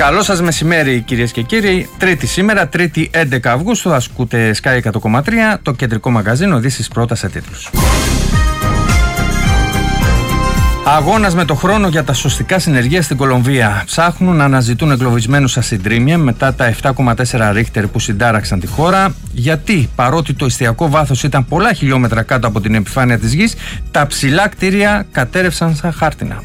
Καλό σας μεσημέρι κυρίες και κύριοι. Τρίτη σήμερα, Τρίτη 11 Αυγούστου, ασκούτε Sky 100,3, το κεντρικό μαγαζίνο, ειδήσεις πρώτα σε τίτλους. Αγώνας με το χρόνο για τα σωστικά συνεργεία στην Κολομβία. Ψάχνουν να αναζητούν εγκλωβισμένους στα συντρίμμια μετά τα 7,4 ρίχτερ που συντάραξαν τη χώρα. Γιατί, παρότι το εστιακό βάθος ήταν πολλά χιλιόμετρα κάτω από την επιφάνεια της γης, τα ψηλά κτίρια κατέρευσαν σαν χάρτινα.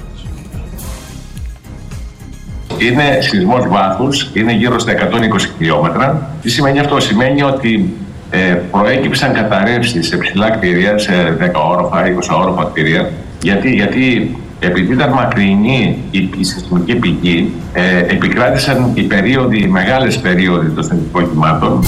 Είναι σεισμός βάθους, είναι γύρω στα 120 χιλιόμετρα. Τι σημαίνει αυτό? Σημαίνει ότι προέκυψαν καταρρεύσεις σε ψηλά κτίρια, σε 10 όροφα, 20 όροφα κτίρια. Γιατί επειδή ήταν μακρινή η σεισμική πηγή, επικράτησαν οι μεγάλες περίοδοι των σεισμικών κυμάτων.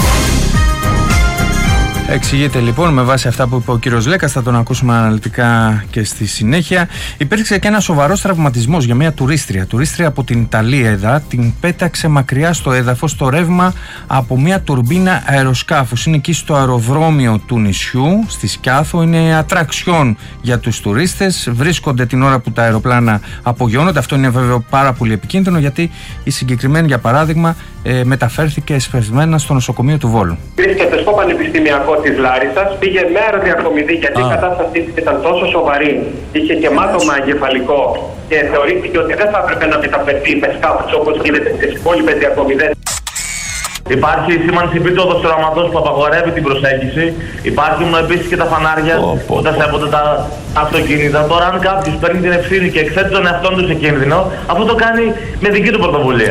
Εξηγείται λοιπόν με βάση αυτά που είπε ο κύριος Λέκας, θα τον ακούσουμε αναλυτικά και στη συνέχεια. Υπήρξε και ένα σοβαρός τραυματισμός για μια τουρίστρια. Τουρίστρια από την Ιταλία, την πέταξε μακριά στο έδαφος το ρεύμα από μια τουρμπίνα αεροσκάφους. Είναι εκεί στο αεροδρόμιο του νησιού, στη Σκιάθο. Είναι ατραξιόν για τους τουρίστες. Βρίσκονται την ώρα που τα αεροπλάνα απογειώνονται. Αυτό είναι βέβαια πάρα πολύ επικίνδυνο, γιατί η συγκεκριμένη, για παράδειγμα, μεταφέρθηκε εσπευσμένα στο νοσοκομείο του Βόλου. Βρίσκεται στο Πανεπιστημιακό της Λάρισσας, πήγε με αεροδιακομιδή γιατί η κατάστασή της ήταν τόσο σοβαρή, είχε και μάτωμα εγκεφαλικό και θεωρήθηκε ότι δεν θα έπρεπε να μεταφερθεί με σκάφους όπως γίνεται στις υπόλοιπες διακομιδές. Υπάρχει η σήμανση επίπεδος του οραματός που απαγορεύει την προσέγγιση. Υπάρχουν επίσης και τα φανάρια που τα σέβονται τα αυτοκίνητα. Τώρα, αν κάποιος παίρνει την ευθύνη και εκθέτει τον εαυτόν του σε κίνδυνο, αυτό το κάνει με δική του πρωτοβουλία.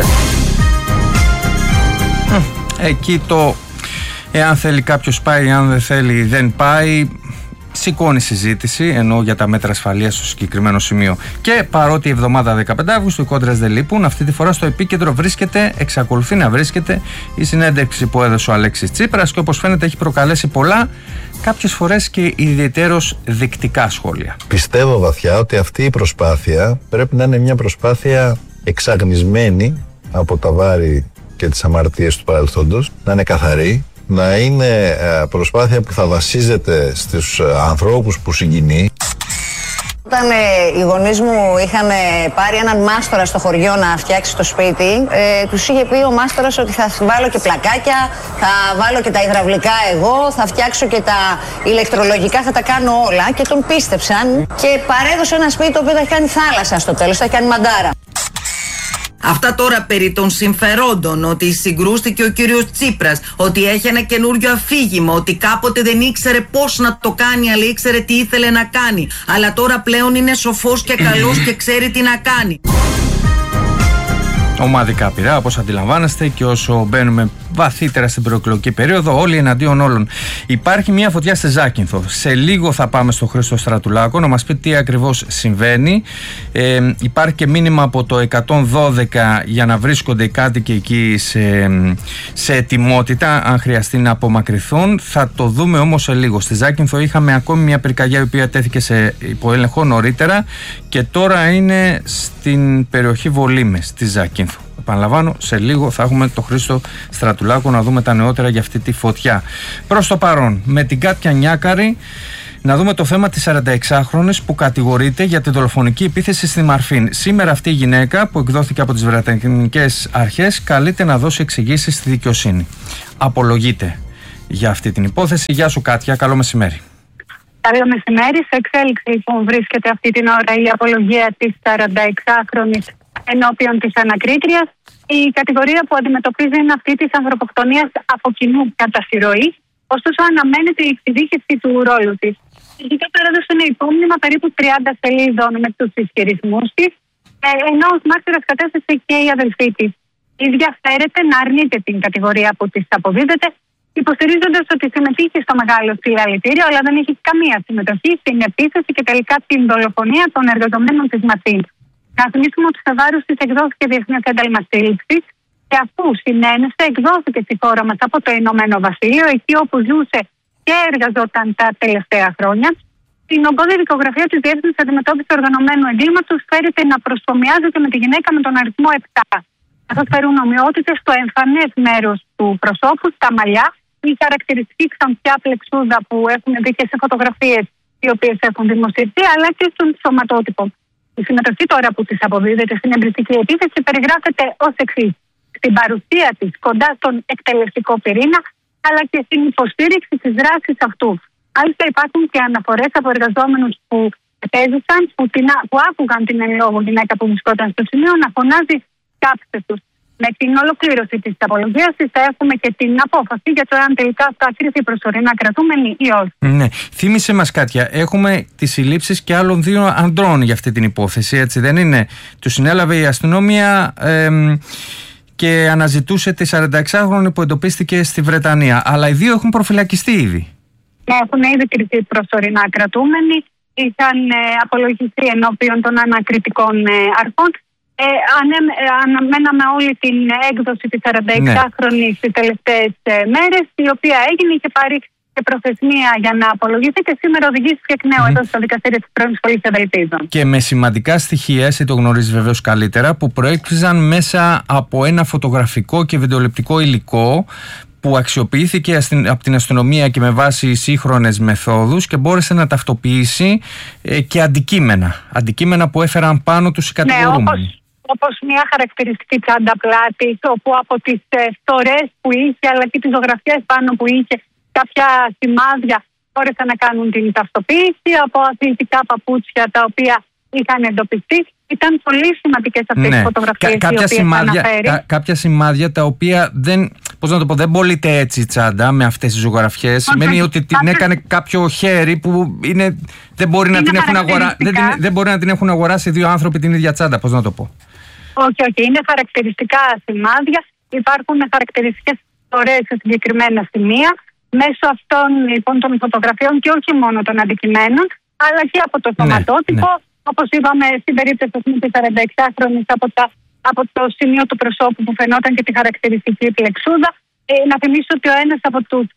Εκεί το εάν θέλει κάποιος πάει, αν δεν θέλει δεν πάει, σηκώνει συζήτηση, ενώ για τα μέτρα ασφαλείας στο συγκεκριμένο σημείο. Και παρότι η εβδομάδα 15 Αυγούστου οι κόντρες δεν λείπουν, αυτή τη φορά στο επίκεντρο εξακολουθεί να βρίσκεται η συνέντευξη που έδωσε ο Αλέξης Τσίπρας και όπως φαίνεται έχει προκαλέσει πολλά, κάποιες φορές και ιδιαιτέρως δεικτικά σχόλια. Πιστεύω βαθιά ότι αυτή η προσπάθεια πρέπει να είναι μια προσπάθεια εξαγνισμένη από τα βάρη και τις αμαρτίες του παρελθόντος, να είναι καθαρή, να είναι προσπάθεια που θα βασίζεται στους ανθρώπους που συγκινεί. Όταν οι γονείς μου είχαν πάρει έναν μάστορα στο χωριό να φτιάξει το σπίτι, τους είχε πει ο μάστορας ότι θα βάλω και πλακάκια, θα βάλω και τα υδραυλικά εγώ, θα φτιάξω και τα ηλεκτρολογικά, θα τα κάνω όλα, και τον πίστεψαν και παρέδωσε ένα σπίτι το οποίο θα έχει κάνει θάλασσα στο τέλος, θα έχει κάνει μαντάρα. Αυτά τώρα περί των συμφερόντων, ότι συγκρούστηκε ο κύριος Τσίπρας, ότι έχει ένα καινούριο αφήγημα, ότι κάποτε δεν ήξερε πώς να το κάνει, αλλά ήξερε τι ήθελε να κάνει. Αλλά τώρα πλέον είναι σοφός και καλός και ξέρει τι να κάνει. Ομαδικά πειρά, όπως αντιλαμβάνεστε, και όσο μπαίνουμε βαθύτερα στην προεκλογική περίοδο, όλοι εναντίον όλων. Υπάρχει μια φωτιά στη Ζάκυνθο. Σε λίγο θα πάμε στο Χρήστο Στρατουλάκο να μας πει τι ακριβώς συμβαίνει. Υπάρχει και μήνυμα από το 112 για να βρίσκονται οι κάτοικοι εκεί σε ετοιμότητα, αν χρειαστεί να απομακρυνθούν. Θα το δούμε όμως σε λίγο. Στη Ζάκυνθο είχαμε ακόμη μια πυρκαγιά η οποία τέθηκε σε υποέλεγχο νωρίτερα και τώρα είναι στην περιοχή Βολήμες στη Ζάκυνθο. Επαναλαμβάνω, σε λίγο θα έχουμε το Χρήστο Στρατουλάκο να δούμε τα νεότερα για αυτή τη φωτιά. Προς το παρόν, με την Κάτια Νιάκαρη, να δούμε το θέμα της 46χρονης που κατηγορείται για τη δολοφονική επίθεση στη Μαρφίν. Σήμερα αυτή η γυναίκα, που εκδόθηκε από τις βρετανικές αρχές, καλείται να δώσει εξηγήσεις στη δικαιοσύνη. Απολογείται για αυτή την υπόθεση. Γεια σου Κάτια, καλό μεσημέρι. Καλό μεσημέρι. Σε εξέλιξη λοιπόν βρίσκεται αυτή την ώρα η απολογία της 46χρονης ενώπιον της ανακρίτριας. Η κατηγορία που αντιμετωπίζει είναι αυτή της ανθρωποκτονίας από κοινού κατά συρροή, ωστόσο αναμένεται η εξειδίκευση του ρόλου της. Φυσικά παρέδωσε ένα υπόμνημα περίπου 30 σελίδων με τους ισχυρισμούς της, ενώ ως μάρτυρας κατέθεσε και η αδελφή της. Η ίδια φέρεται να αρνείται την κατηγορία που της αποδίδεται, υποστηρίζοντας ότι συμμετείχε στο μεγάλο συλλαλητήριο, αλλά δεν έχει καμία συμμετοχή στην επίθεση και τελικά την δολοφονία των εργαζομένων της Μαρφίν. Να θυμίσουμε ότι σε βάρος της εκδόθηκε διεθνές ένταλμα σύλληψης και αφού συνένεσε, εκδόθηκε στη χώρα μας από το Ηνωμένο Βασίλειο, εκεί όπου ζούσε και εργαζόταν τα τελευταία χρόνια. Στην ογκώδη δικογραφία της Διεύθυνσης Αντιμετώπισης Οργανωμένου Εγκλήματος φέρεται να προσωμιάζεται με τη γυναίκα με τον αριθμό 7. Καθώς φέρουν ομοιότητες στο εμφανές μέρος του προσώπου, στα μαλλιά, η χαρακτηριστική ξανθιά πλεξούδα που έχουμε δει και σε φωτογραφίες οι οποίες έχουν δημοσιευθεί, αλλά και στον σωματότυπο. Η συμμετοχή τώρα που της αποδίδεται στην εμπριστική επίθεση περιγράφεται ως εξής: στην παρουσία της κοντά στον εκτελεστικό πυρήνα, αλλά και στην υποστήριξη της δράσης αυτού. Άλλωστε, υπάρχουν και αναφορές από εργαζόμενους που επέζησαν, που άκουγαν την εν λόγω γυναίκα που βρισκόταν στο σημείο να φωνάζει κάψτε τους. Με την ολοκλήρωση της απολογίασης θα έχουμε και την απόφαση για το αν τελικά θα κριθεί προσωρινά κρατούμενη ή όχι. Ναι. Θύμισε μας, Κάτια, έχουμε τις συλλήψεις και άλλων 2 ανδρών για αυτή την υπόθεση, έτσι δεν είναι? Τους συνέλαβε η αστυνομία και αναζητούσε τη 46χρονη που εντοπίστηκε στη Βρετανία. Αλλά οι 2 έχουν προφυλακιστεί ήδη. Ναι, έχουν ήδη κριθεί προσωρινά κρατούμενοι. Είχαν απολογηθεί ενώπιον των ανακριτικών αρχών. Αναμέναμε όλη την έκδοση της 46χρονης τις τελευταίες μέρες, η οποία έγινε, είχε πάρει και προθεσμία για να απολογηθεί και σήμερα οδηγήθηκε εκ νέου εδώ στο δικαστήριο της πρώην σχολής Ευελπίδων. Και με σημαντικά στοιχεία, εσύ το γνωρίζεις βεβαίως καλύτερα, που προέκυψαν μέσα από ένα φωτογραφικό και βιντεοληπτικό υλικό που αξιοποιήθηκε από την αστυνομία και με βάση σύγχρονες μεθόδους και μπόρεσε να ταυτοποιήσει και αντικείμενα που έφεραν πάνω τους οι κατηγορούμενοι. Όπως μια χαρακτηριστική τσάντα πλάτης, όπου από τις φθορές που είχε αλλά και τις ζωγραφιές πάνω που είχε, κάποια σημάδια μπόρεσαν να κάνουν την ταυτοποίηση, από αθλητικά παπούτσια τα οποία είχαν εντοπιστεί. Ήταν πολύ σημαντικές αυτές οι φωτογραφίες οι οποίες αναφέρει. Κάποια σημάδια τα οποία δεν πωλείται έτσι η τσάντα με αυτές τις ζωγραφιές. Σημαίνει ότι την έκανε κάποιο χέρι που δεν μπορεί να την έχουν αγοράσει 2 άνθρωποι την ίδια τσάντα. Πώς να το πω? Όχι, είναι χαρακτηριστικά σημάδια. Υπάρχουν χαρακτηριστικές φωτορές σε συγκεκριμένα σημεία. Μέσω αυτών λοιπόν των φωτογραφιών και όχι μόνο των αντικειμένων, αλλά και από το σωματότυπο. Όπως είπαμε, στην περίπτωση της 46χρονης, από το σημείο του προσώπου που φαινόταν και τη χαρακτηριστική πλεξούδα. Να θυμίσω ότι ο ένας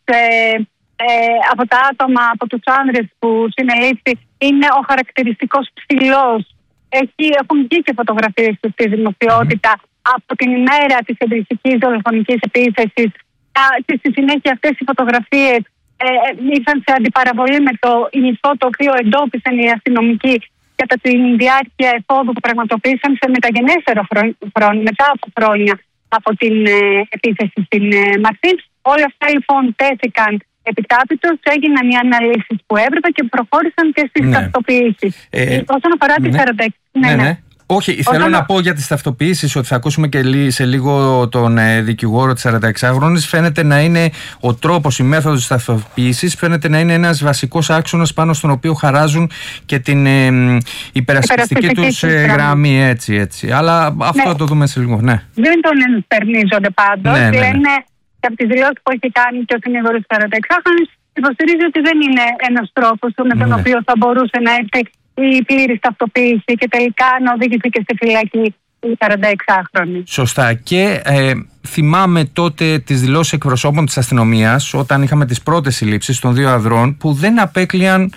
από τα άτομα, από τους άνδρες που συνελήφθη, είναι ο χαρακτηριστικός ψηλός. Έχουν βγει και φωτογραφίες στη δημοσιότητα από την ημέρα της εμπριστικής δολοφονικής επίθεσης και στη συνέχεια αυτές οι φωτογραφίες ήρθαν σε αντιπαραβολή με το υλικό το οποίο εντόπισαν οι αστυνομικοί κατά τη διάρκεια εφόδου που πραγματοποίησαν σε μεταγενέστερο χρόνο, μετά από χρόνια από την επίθεση στην Μαρσίν. Όλα αυτά λοιπόν τέθηκαν επιτάπητος, έγιναν οι αναλύσεις που έπρεπε και προχώρησαν και στις ταυτοποιήσεις. Όσον αφορά τις 46. Όχι, θέλω να πω για τις ταυτοποιήσεις ότι θα ακούσουμε και σε λίγο τον δικηγόρο της 46χρονης. Φαίνεται να είναι ο τρόπος, η μέθοδος της ταυτοποίησης, φαίνεται να είναι ένας βασικός άξονας πάνω στον οποίο χαράζουν και την υπερασπιστική τους γραμμή. Έτσι. Αλλά αυτό θα το δούμε σε λίγο. Ναι. Δεν τον ενστερνίζονται πάντως. Λένε και από τις δηλώσεις που έχει κάνει και ο συνήγορος της 46χρονης, υποστηρίζει ότι δεν είναι ένας τρόπος με τον οποίο θα μπορούσε να έρθει η πλήρης ταυτοποίηση και τελικά να οδηγηθεί και στη φυλακή η 46χρονη. Σωστά. Και θυμάμαι τότε τις δηλώσεις εκπροσώπων της αστυνομίας όταν είχαμε τις πρώτες συλλήψεις των 2 ανδρών που δεν απέκλειαν,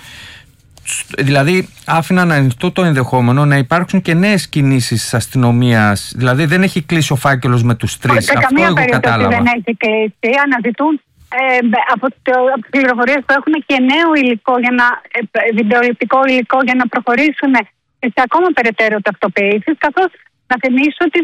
δηλαδή άφηναν ανοιχτό το ενδεχόμενο να υπάρξουν και νέες κινήσεις της αστυνομίας. Δηλαδή δεν έχει κλείσει ο φάκελος με τους 3. Σε καμία περίπτωση δεν έχει κλείσει. Αναζητούν από τις πληροφορίες που έχουμε και νέο υλικό, βιντεοληπτικό υλικό για να προχωρήσουν σε ακόμα περαιτέρω ταυτοποίησεις, καθώς να θυμίσω ότι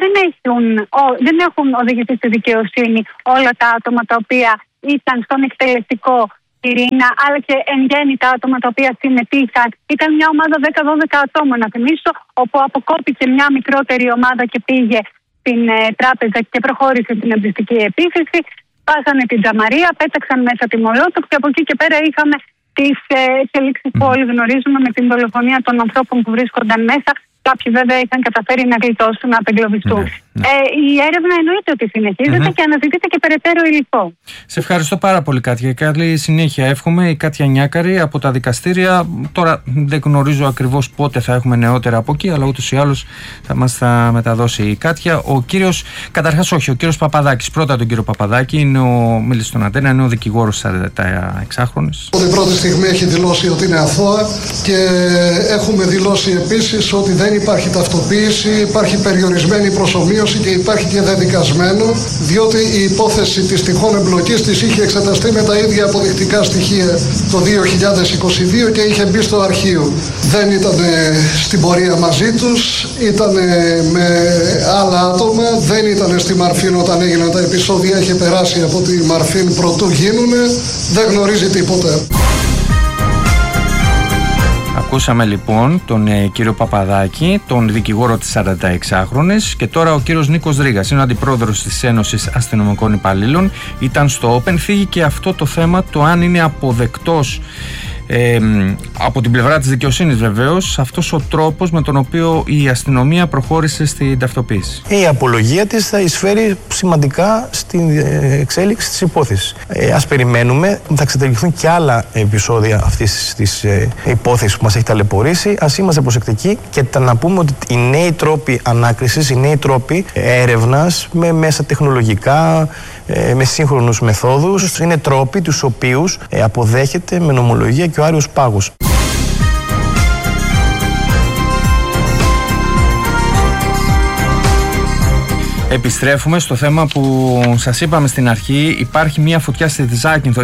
δεν έχουν οδηγηθεί στη δικαιοσύνη όλα τα άτομα τα οποία ήταν στον εκτελεστικό πυρήνα, αλλά και εν γέννη τα άτομα τα οποία συμμετείχαν. Ήταν μια ομάδα 10-12 ατόμων, να θυμίσω, όπου αποκόπηκε μια μικρότερη ομάδα και πήγε στην τράπεζα και προχώρησε στην εμπριστική επίθεση. Πάσανε την τζαμαρία, πέταξαν μέσα τη Μολότοφ και από εκεί και πέρα είχαμε τις εξελίξεις που όλοι γνωρίζουμε με την δολοφονία των ανθρώπων που βρίσκονταν μέσα. Κάποιοι βέβαια είχαν καταφέρει να γλιτώσουν, να απεγκλωβιστούν. Η έρευνα εννοείται ότι συνεχίζεται και αναζητείται και περαιτέρω υλικό. Σε ευχαριστώ πάρα πολύ, Κάτια. Καλή συνέχεια εύχομαι. Η Κάτια Νιάκαρη από τα δικαστήρια. Τώρα δεν γνωρίζω ακριβώς πότε θα έχουμε νεότερα από εκεί, αλλά ούτως ή άλλως θα μας τα μεταδώσει η Κάτια. Ο κύριος Παπαδάκης. Πρώτα τον κύριο Παπαδάκη, μίλησε στον Αντένα, είναι ο δικηγόρος 46χρονης. Από την πρώτη στιγμή έχει δηλώσει ότι είναι αθώα και έχουμε δηλώσει επίσης ότι δεν υπάρχει ταυτοποίηση, υπάρχει περιορισμένη προσομοίωση και υπάρχει και δεδικασμένο, διότι η υπόθεση της τυχόν εμπλοκής της είχε εξεταστεί με τα ίδια αποδεικτικά στοιχεία το 2022 και είχε μπει στο αρχείο. Δεν ήταν στην πορεία μαζί τους, ήταν με άλλα άτομα, δεν ήταν στη Μαρφίν όταν έγιναν τα επεισόδια, είχε περάσει από τη Μαρφίν προτού γίνουνε, δεν γνωρίζει τίποτα. Ακούσαμε λοιπόν τον κύριο Παπαδάκη, τον δικηγόρο της 46χρονης, και τώρα ο κύριος Νίκος Ρήγας, είναι ο αντιπρόεδρος της Ένωσης Αστυνομικών Υπαλλήλων, ήταν στο Open, θίγει και αυτό το θέμα, το αν είναι αποδεκτός από την πλευρά της δικαιοσύνης βεβαίως αυτός ο τρόπος με τον οποίο η αστυνομία προχώρησε στην ταυτοποίηση. Η απολογία της θα εισφέρει σημαντικά στην εξέλιξη της υπόθεσης. Ας περιμένουμε, θα εξετελιχθούν και άλλα επεισόδια αυτής της υπόθεσης που μας έχει ταλαιπωρήσει. Ας είμαστε προσεκτικοί και να πούμε ότι οι νέοι τρόποι ανάκρισης, οι νέοι τρόποι έρευνας με μέσα τεχνολογικά, με σύγχρονους μεθόδους, είναι τρόποι τους οποίους αποδέχεται με νομολογία και ο Άριος Πάγος. Επιστρέφουμε στο θέμα που σας είπαμε στην αρχή. Υπάρχει μια φωτιά στη Ζάκυνθο.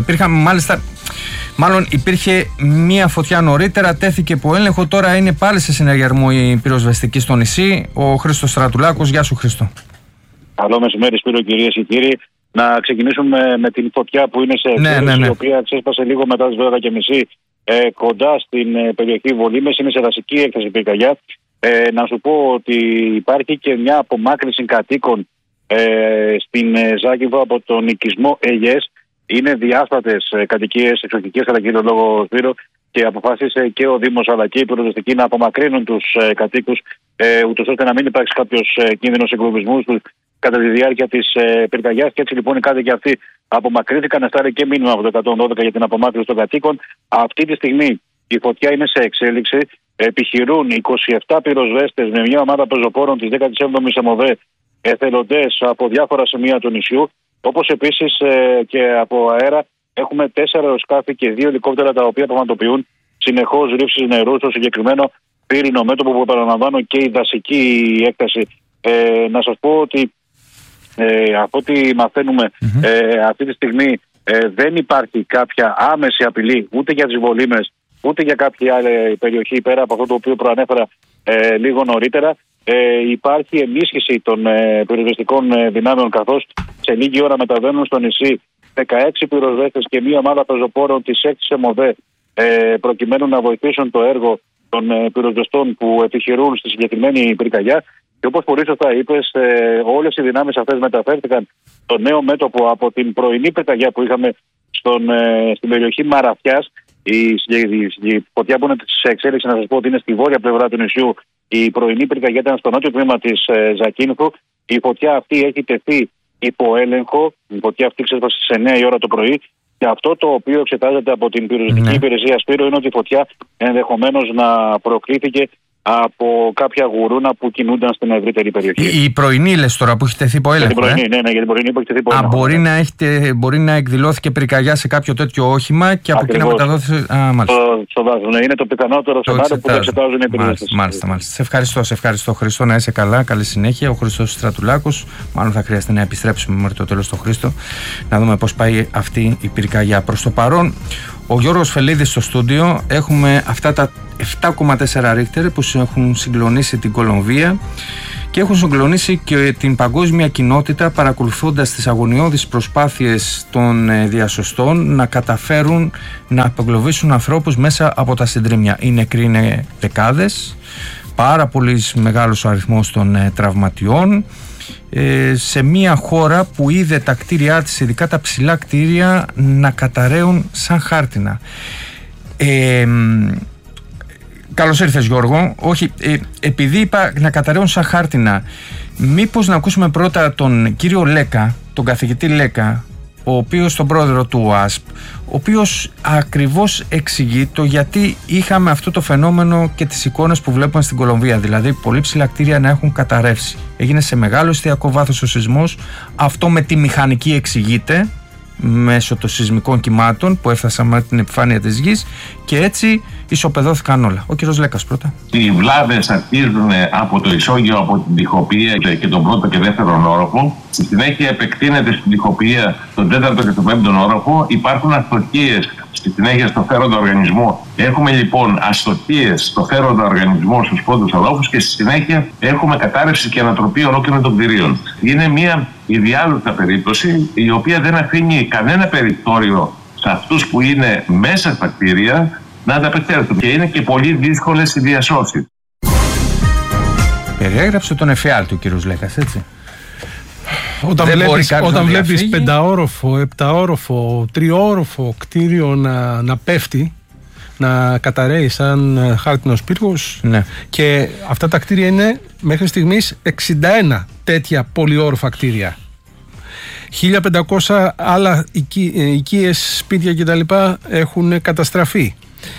Υπήρχε μια φωτιά νωρίτερα, τέθηκε υπό έλεγχο. Τώρα είναι πάλι σε συνεργασμό η πυροσβεστική στο νησί. Ο Χρήστος Στρατουλάκος. Γεια σου, Χρήστο. Καλό μεσημέρι, Σπύρο, κυρίες και κύριοι. Να ξεκινήσουμε με την φωτιά που είναι σε εξέλιξη, η οποία ξέσπασε λίγο μετά τις 12:30 κοντά στην περιοχή Βολήμες. Είναι σε δασική έκταση πυρκαγιά. Να σου πω ότι υπάρχει και μια απομάκρυνση κατοίκων στην Ζάκυνθο από τον οικισμό Αιγές. Είναι διάστατες κατοικίες, εξοχικές κατά κύριο λόγο, Σπύρο, και αποφάσισε και ο Δήμος αλλά και η πυροσβεστική να απομακρύνουν τους κατοίκους, ούτως ώστε να μην υπάρξει κάποιος κίνδυνος εγκλωβισμού τους κατά τη διάρκεια της πυρκαγιάς. Και έτσι λοιπόν οι κάτοικοι αυτοί απομακρύνθηκαν, εστάλει και μήνυμα από το 112 για την απομάκρυνση των κατοίκων. Αυτή τη στιγμή η φωτιά είναι σε εξέλιξη. Επιχειρούν 27 πυροσβέστες με μια ομάδα πεζοπόρων της 17ης ΕΜΟΔΕ, εθελοντές από διάφορα σημεία του νησιού. Όπως επίσης και από αέρα έχουμε 4 αεροσκάφη και 2 ελικόπτερα τα οποία πραγματοποιούν συνεχώς ρήψεις νερού στο συγκεκριμένο πύρινο μέτωπο που παραλαμβάνω και η δασική έκταση. Να σας πω ότι από ό,τι μαθαίνουμε αυτή τη στιγμή δεν υπάρχει κάποια άμεση απειλή ούτε για τις Βολήμες ούτε για κάποια άλλη περιοχή πέρα από αυτό το οποίο προανέφερα λίγο νωρίτερα. Υπάρχει ενίσχυση των πυροσβεστικών δυνάμεων, καθώς σε λίγη ώρα μεταβαίνουν στο νησί 16 πυροσβέστες και μία ομάδα πεζοπόρων της 6ης ΕΜΟΔΕ προκειμένου να βοηθήσουν το έργο των πυροσβεστών που επιχειρούν στη συγκεκριμένη πυρκαγιά. Και όπως πολύ σωστά είπες, όλες οι δυνάμεις αυτές μεταφέρθηκαν στο νέο μέτωπο από την πρωινή πυρκαγιά που είχαμε στην περιοχή Μαραθιάς. Η φωτιά που είναι σε εξέλιξη, να σας πω ότι είναι στη βόρεια πλευρά του νησιού. Η πρωινή πυρκαγιά ήταν στο νότιο τμήμα της Ζακύνθου. Η φωτιά αυτή έχει τεθεί υπό έλεγχο. Η φωτιά αυτή ξέσπασε στις 9 η ώρα το πρωί. Και αυτό το οποίο εξετάζεται από την πυροσβεστική υπηρεσία, Σπύρο, είναι ότι η φωτιά ενδεχομένως να προκλήθηκε από κάποια γουρούνα που κινούνταν στην ευρύτερη περιοχή. Η πρωινή λες τώρα που έχει τεθεί υπό έλεγχο. Για την πρωινή που έχει τεθεί υπό έλεγχο. Μπορεί να εκδηλώθηκε πυρκαγιά σε κάποιο τέτοιο όχημα και από εκεί να μεταδόθηκε. Στο βάθος. Είναι το πιθανότερο σενάριο που εξετάζουν οι πυροσβέστες. Μάλιστα. Σε ευχαριστώ, Χρήστο. Να είσαι καλά. Καλή συνέχεια. Ο Χρήστος Στρατουλάκος. Μάλλον θα χρειαστεί να επιστρέψουμε μέχρι το τέλος στο Χρήστο, να δούμε πώς πάει αυτή η πυρκαγιά. Προς το παρόν, ο Γιώργος Φελίδης στο στούντιο. Έχουμε αυτά τα 7,4 ρίχτερ που έχουν συγκλονίσει την Κολομβία και έχουν συγκλονίσει και την παγκόσμια κοινότητα, παρακολουθώντας τις αγωνιώδεις προσπάθειες των διασωστών να καταφέρουν να απεγκλωβίσουν ανθρώπους μέσα από τα συντρίμμια. Οι νεκροί είναι δεκάδες, πάρα πολύ μεγάλος ο αριθμός των τραυματιών, σε μια χώρα που είδε τα κτίρια της, ειδικά τα ψηλά κτίρια, να καταραίουν σαν χάρτινα. Καλώς ήρθες, Γιώργο. Όχι, επειδή είπα να καταραίουν σαν χάρτινα, μήπως να ακούσουμε πρώτα τον κύριο Λέκα, τον καθηγητή Λέκα, ο οποίος, τον πρόεδρο του ΟΑΣΠ, ο οποίος ακριβώς εξηγεί το γιατί είχαμε αυτό το φαινόμενο και τις εικόνες που βλέπουμε στην Κολομβία, δηλαδή πολύ ψηλά κτίρια να έχουν καταρρεύσει. Έγινε σε μεγάλο εστιακό βάθος ο σεισμός, αυτό με τη μηχανική εξηγείται μέσω των σεισμικών κυμάτων που έφτασαν με την επιφάνεια της γης, και έτσι ισοπεδώθηκαν όλα. Ο κύριος Λέκας πρώτα. Οι βλάβες αρχίζουν από το ισόγειο, από την τοιχοποιία και τον πρώτο και δεύτερο όροφο. Στη συνέχεια επεκτείνεται στην τοιχοποιία τον τέταρτο και τον πέμπτο όροφο. Υπάρχουν αστοχίες στη συνέχεια στο φέροντα οργανισμό. Έχουμε λοιπόν αστοχίες στο φέροντα οργανισμό στους πρώτους ορόφους και στη συνέχεια έχουμε κατάρρευση και ανατροπή ολόκληρων των κτηρίων. Είναι μια ιδιάζουσα περίπτωση η οποία δεν αφήνει κανένα περιθώριο σε αυτούς που είναι μέσα στα κτίρια να ανταπεξέλθουν και είναι και πολύ δύσκολες οι διασώσεις. Περιέγραψε τον εφιάλτη ο κύριος Λέκας, έτσι. Όταν βλέπεις πενταόροφο, επταόροφο, τριόροφο κτίριο να πέφτει, να καταραίει σαν χάρτινος πύργος, ναι. Και αυτά τα κτίρια είναι μέχρι στιγμής 61 τέτοια πολυόροφα κτίρια. 1500 άλλα οικίες, σπίτια κτλ. Έχουν καταστραφεί.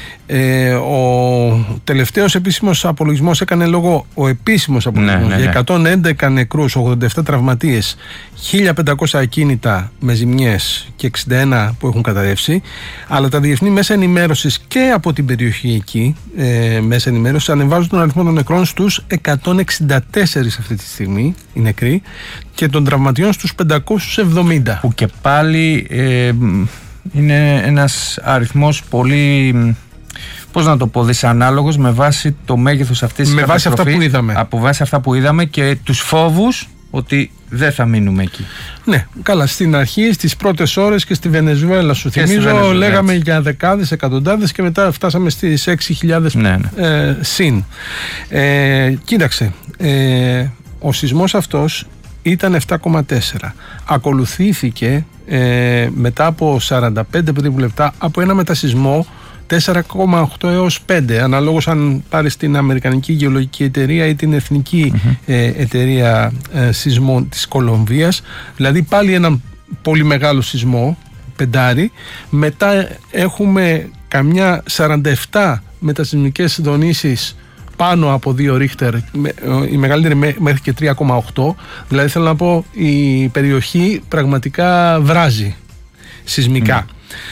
Ο τελευταίος επίσημος απολογισμός έκανε λόγο, ο επίσημος απολογισμός, για 111 νεκρούς, 87 τραυματίες, 1500 ακίνητα με ζημιές και 61 που έχουν καταρρεύσει. Αλλά τα διεθνή μέσα ενημέρωσης και από την περιοχή εκεί, μέσα ενημέρωσης, ανεβάζουν τον αριθμό των νεκρών στους 164 αυτή τη στιγμή οι νεκροί και των τραυματιών στους 570. Που και πάλι είναι ένας αριθμός πολύ, πώς να το πω, δυσανάλογος με βάση το μέγεθος αυτής της καταστροφής, αυτά που είδαμε. Από βάση αυτά που είδαμε και τους φόβους ότι δεν θα μείνουμε εκεί. Ναι, καλά, στην αρχή, στις πρώτες ώρες και στη Βενεζουέλα, σου θυμίζω, λέγαμε για δεκάδες, εκατοντάδες και μετά φτάσαμε στις 6.000 συν. Κοίταξε, ο σεισμός αυτός ήταν 7,4. Ακολουθήθηκε μετά από 45 περίπου λεπτά από ένα μετασεισμό 4,8 έως 5, αναλόγως αν πάρεις την Αμερικανική Γεωλογική Εταιρεία ή την Εθνική Εταιρεία Σεισμών της Κολομβίας. Δηλαδή πάλι έναν πολύ μεγάλο σεισμό, πεντάρι. Μετά έχουμε καμιά 47 μετασεισμικές δονήσεις πάνω από 2 ρίχτερ, η μεγαλύτερη μέχρι και 3,8. Δηλαδή θέλω να πω, η περιοχή πραγματικά βράζει σεισμικά.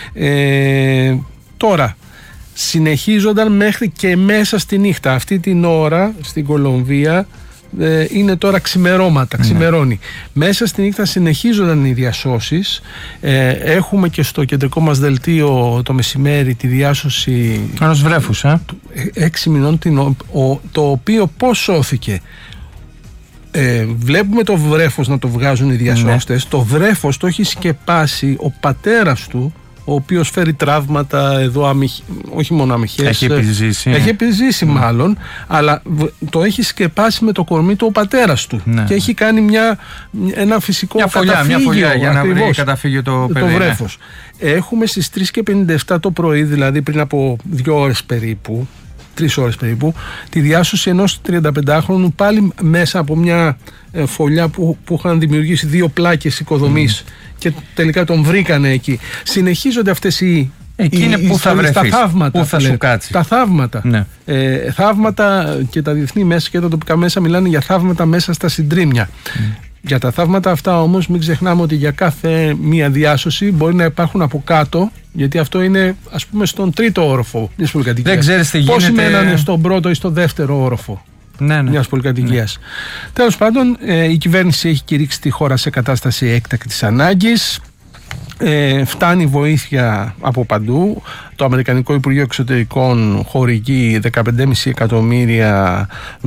Τώρα συνεχίζονταν μέχρι και μέσα στη νύχτα. Αυτή την ώρα στην Κολομβία είναι τώρα ξημερώματα, ξημερώνει. Μέσα στη νύχτα συνεχίζονταν οι διασώσεις. Έχουμε και στο κεντρικό μας δελτίο το μεσημέρι τη διάσωση ενός βρέφους 6 μηνών, το οποίο πώς σώθηκε. Βλέπουμε το βρέφος να το βγάζουν οι διασώστες. Το βρέφος το έχει σκεπάσει ο πατέρας του, ο οποίος φέρει τραύματα εδώ, όχι μόνο αμυχές. Έχει επιζήσει μάλλον, αλλά το έχει σκεπάσει με το κορμί του ο πατέρας του. Και έχει κάνει ένα φυσικό μια φωλιά για να βρει καταφύγιο το παιδί. Το βρέφος. Έχουμε στις 3:57 το πρωί, δηλαδή πριν από 2 ώρες περίπου, 3 ώρες περίπου, τη διάσωση ενός 35χρονου πάλι μέσα από μια φωλιά που είχαν δημιουργήσει 2 πλάκες οικοδομής και τελικά τον βρήκανε εκεί. Συνεχίζονται αυτές που θα βρεθείς, τα θαύματα, που θα σου κάτσει. Τα θαύματα. Θαύματα, και τα διεθνή μέσα και τα τοπικά μέσα μιλάνε για θαύματα μέσα στα συντρίμμια. Για τα θαύματα αυτά όμως μην ξεχνάμε ότι για κάθε μία διάσωση μπορεί να υπάρχουν από κάτω, γιατί αυτό είναι ας πούμε στον 3ο όροφο μιας πολυκατοικίας. Δεν ξέρεις τι γίνεται. Πώς μένανε στον 1ο ή στο 2ο όροφο μιας πολυκατοικίας. Τέλος πάντων, η κυβέρνηση έχει κηρύξει τη χώρα σε κατάσταση έκτακτης ανάγκης. Φτάνει βοήθεια από παντού. Το Αμερικανικό Υπουργείο Εξωτερικών χορηγεί $15,5 εκατομμύρια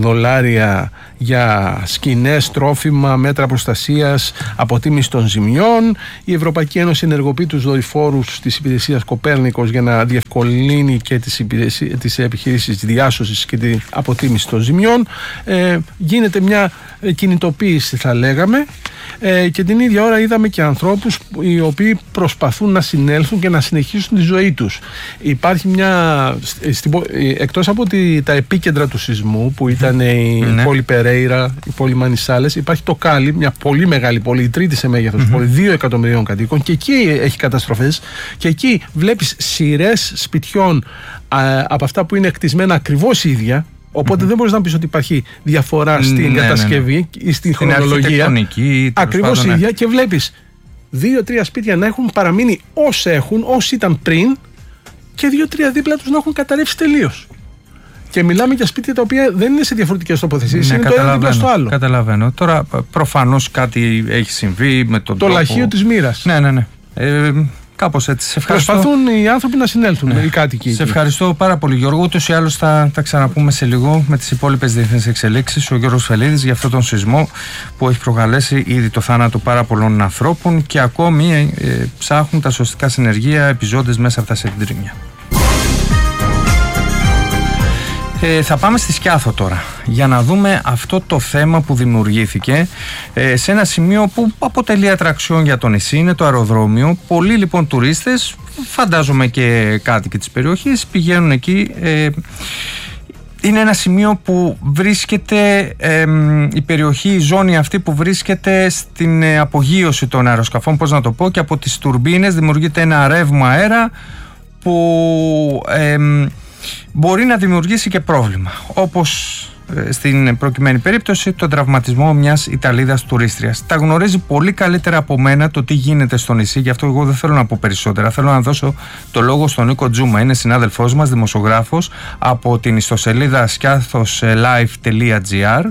για σκηνές, τρόφιμα, μέτρα προστασίας, αποτίμηση των ζημιών. Η Ευρωπαϊκή Ένωση ενεργοποιεί τους δορυφόρους της υπηρεσίας Κοπέρνικος για να διευκολύνει και τις επιχειρήσεις διάσωσης και την αποτίμηση των ζημιών. Γίνεται μια κινητοποίηση, θα λέγαμε, και την ίδια ώρα είδαμε και ανθρώπους οι οποίοι προσπαθούν να συνέλθουν και να συνεχίσουν τη ζωή τους. Υπάρχει εκτός από τα επίκεντρα του σεισμού που ήταν η πόλη Περέιρα, η πόλη Μανισάλες, υπάρχει το Κάλι, μια πολύ μεγάλη πόλη, η τρίτη σε μέγεθος πόλη, 2 εκατομμυρίων κατοίκων, και εκεί έχει καταστροφές και εκεί βλέπεις σειρές σπιτιών από αυτά που είναι κτισμένα ακριβώς ίδια. Οπότε δεν μπορείς να πεις ότι υπάρχει διαφορά στην κατασκευή ή στην χρονολογία. Ακριβώς ίδια, και βλέπεις 2-3 σπίτια να έχουν παραμείνει όσοι ήταν πριν, και 2-3 δίπλα τους να έχουν καταρρεύσει τελείως. Και μιλάμε για σπίτια τα οποία δεν είναι σε διαφορετικές τοποθεσίες, είναι το ένα δίπλα στο άλλο. Καταλαβαίνω. Τώρα προφανώς κάτι έχει συμβεί με τον το τρόπο... λαχείο της μοίρας. Ναι. Κάπως έτσι. Σε ευχαριστώ. Προσπαθούν οι άνθρωποι να συνέλθουν, οι κάτοικοι. Σε ευχαριστώ πάρα πολύ, Γιώργο. Ούτως ή άλλως θα ξαναπούμε σε λίγο με τις υπόλοιπες διεθνείς εξελίξεις. Ο Γιώργος Φελίδης για αυτόν τον σεισμό που έχει προκαλέσει ήδη το θάνατο πάρα πολλών ανθρώπων και ακόμη ψάχνουν τα σωστικά συνεργεία επιζώντες μέσα από τα συντρίμμια. Θα πάμε στη Σκιάθο τώρα για να δούμε αυτό το θέμα που δημιουργήθηκε σε ένα σημείο που αποτελεί ατραξιόν για το νησί, είναι το αεροδρόμιο. Πολλοί λοιπόν τουρίστες, φαντάζομαι και κάτοικοι της περιοχής, πηγαίνουν εκεί. Είναι ένα σημείο που βρίσκεται η περιοχή, η ζώνη αυτή που βρίσκεται στην απογείωση των αεροσκαφών, πώς να το πω, και από τις τουρμπίνες δημιουργείται ένα ρεύμα αέρα που μπορεί να δημιουργήσει και πρόβλημα, όπως στην προκειμένη περίπτωση τον τραυματισμό μιας Ιταλίδας τουρίστριας. Τα γνωρίζει πολύ καλύτερα από μένα το τι γίνεται στο νησί, γι' αυτό εγώ δεν θέλω να πω περισσότερα. Θέλω να δώσω το λόγο στον Νίκο Τζούμα, είναι συνάδελφός μας, δημοσιογράφος από την ιστοσελίδα skiathoslife.gr,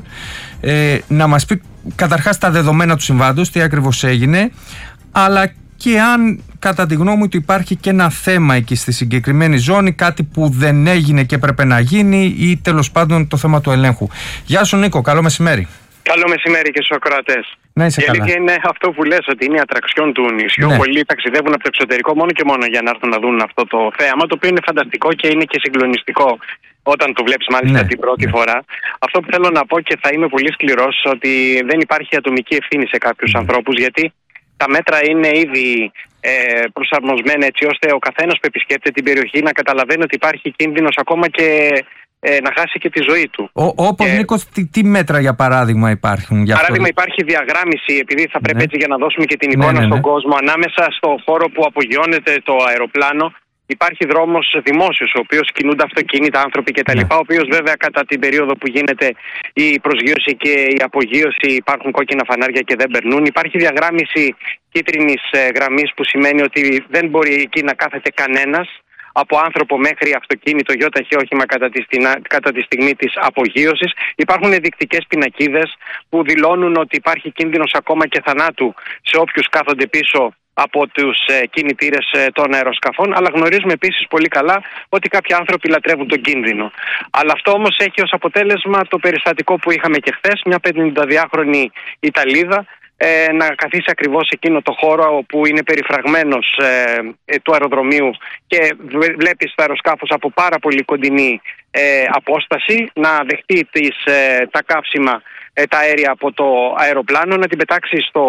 να μας πει καταρχάς τα δεδομένα του συμβάντος, τι ακριβώς έγινε, αλλά και αν κατά τη γνώμη του υπάρχει και ένα θέμα εκεί στη συγκεκριμένη ζώνη, κάτι που δεν έγινε και έπρεπε να γίνει, ή τέλος πάντων το θέμα του ελέγχου. Γεια σου Νίκο, καλό μεσημέρι. Καλό μεσημέρι και στους ακροατές. Να είσαι καλά. Η αλήθεια είναι αυτό που λες, ότι είναι η ατραξιόν του νησιού. Ναι. Πολλοί ταξιδεύουν από το εξωτερικό μόνο και μόνο για να έρθουν να δουν αυτό το θέαμα, το οποίο είναι φανταστικό και είναι και συγκλονιστικό όταν το βλέπεις μάλιστα την πρώτη φορά. Αυτό που θέλω να πω, και θα είμαι πολύ σκληρός, ότι δεν υπάρχει ατομική ευθύνη σε κάποιους ανθρώπους, γιατί τα μέτρα είναι ήδη προσαρμοσμένα έτσι ώστε ο καθένας που επισκέπτεται την περιοχή να καταλαβαίνει ότι υπάρχει κίνδυνος ακόμα και να χάσει και τη ζωή του. Όπως Νίκος, τι μέτρα για παράδειγμα υπάρχουν? Για παράδειγμα υπάρχει διαγράμμιση, επειδή θα πρέπει έτσι για να δώσουμε και την εικόνα στον κόσμο, ανάμεσα στο χώρο που απογειώνεται το αεροπλάνο. Υπάρχει δρόμος δημόσιος, ο οποίος κινούνται αυτοκίνητα, άνθρωποι κτλ. Ο οποίος βέβαια κατά την περίοδο που γίνεται η προσγείωση και η απογείωση υπάρχουν κόκκινα φανάρια και δεν περνούν. Υπάρχει διαγράμμιση κίτρινης γραμμής, που σημαίνει ότι δεν μπορεί εκεί να κάθεται κανένας, από άνθρωπο μέχρι αυτοκίνητο, γιοταχή όχημα κατά τη στιγμή της απογείωσης. Υπάρχουν ενδεικτικές πινακίδες που δηλώνουν ότι υπάρχει κίνδυνος ακόμα και θανάτου σε όποιους κάθονται πίσω από τους κινητήρες των αεροσκαφών, αλλά γνωρίζουμε επίσης πολύ καλά ότι κάποιοι άνθρωποι λατρεύουν τον κίνδυνο. Αλλά αυτό όμως έχει ως αποτέλεσμα το περιστατικό που είχαμε και χθες, μια 52χρονη Ιταλίδα να καθίσει ακριβώς εκείνο το χώρο όπου είναι περιφραγμένος του αεροδρομίου και βλέπεις το αεροσκάφος από πάρα πολύ κοντινή απόσταση, να δεχτεί τα καύσιμα, τα αέρια από το αεροπλάνο, να την πετάξει στο